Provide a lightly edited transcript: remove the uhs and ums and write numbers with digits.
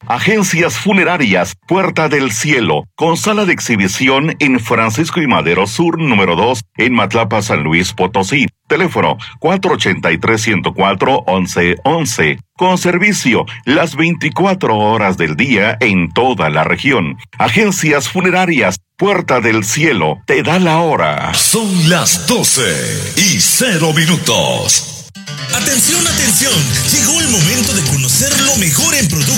Agencias Funerarias Puerta del Cielo, con sala de exhibición en Francisco y Madero Sur, número 2, en Matlapa, San Luis Potosí. Teléfono 483-104-1111. Con servicio las 24 horas del día en toda la región. Agencias Funerarias Puerta del Cielo te da la hora. Son las 12:00. Atención, atención. Llegó el momento de conocer lo mejor en productos